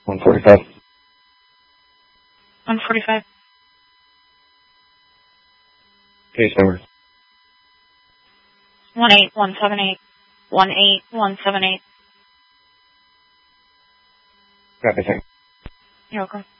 145. 145. Case number. 18178. 18178. Copy, sir. You're welcome.